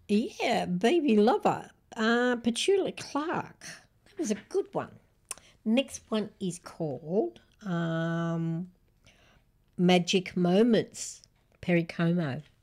Yeah, Baby Lover, Petula Clark. That was a good one. Next one is called Magic Moments, Perry Como.